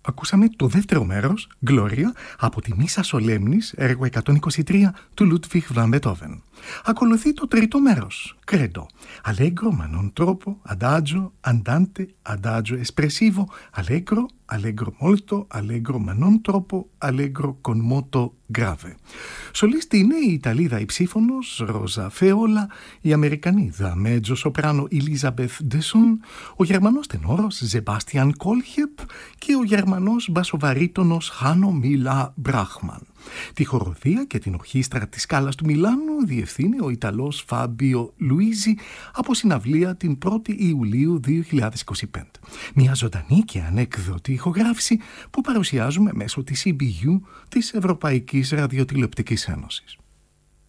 Ακούσαμε το δεύτερο μέρος, Gloria, από τη Μίσα Σολέμνης, έργο 123 του Λούντβιχ βαν Μπετόβεν. Ακολουθεί το τρίτο μέρος, Credo, Allegro ma non troppo, Adagio, Andante, Adagio espressivo, Allegro, Allegro molto, Allegro ma non troppo, Allegro con moto grave. Σολίστη είναι η Ιταλίδα υψήφωνος Ρόζα Φεόλα, η Αμερικανίδα μέτζο σοπράνο Ελίζαμπεθ Ντεσούν, ο Γερμανός τενόρος Ζεμπάστιαν Κόλχεπ και ο Γερμανός μπασοβαρίτονος Χάνο Μίλα Μπράχμαν. Τη χοροδία και την ορχήστρα της Σκάλας του Μιλάνου διευθύνει ο Ιταλός Φάμπιο Λουίζι από συναυλία την 1η Ιουλίου 2025. Μια ζωντανή και ανέκδοτη ηχογράφηση που παρουσιάζουμε μέσω της EBU της Ευρωπαϊκής Ραδιοτηλεοπτικής Ένωσης.